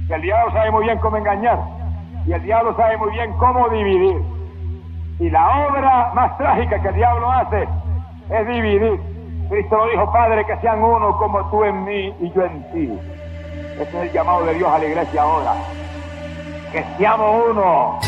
que el diablo sabe muy bien cómo engañar, y el diablo sabe muy bien cómo dividir. Y la obra más trágica que el diablo hace es dividir. Cristo lo dijo: Padre, que sean uno como tú en mí y yo en ti. Ese es el llamado de Dios a la iglesia ahora. Que seamos uno.